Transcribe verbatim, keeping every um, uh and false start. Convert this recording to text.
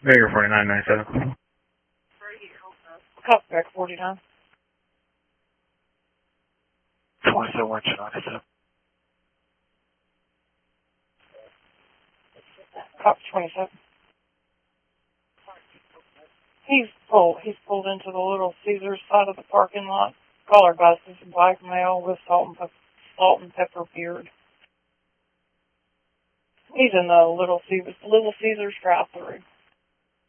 Bigger forty-nine ninety-seven. Copy back forty-nine. twenty-seven one ninety-seven. Copy twenty-seven. He's pulled, he's pulled into the Little Caesars side of the parking lot. Caller advised is a black male with salt and, pe- salt and pepper beard. He's in the Little Caesars, Little Caesars drive-thru.